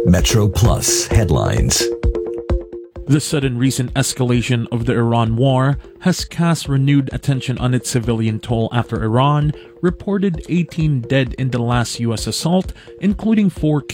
Metro Plus headlines. The sudden recent escalation of the Iran war has cast renewed attention on its civilian toll after Iran reported 18 dead in the last U.S. assault, including 4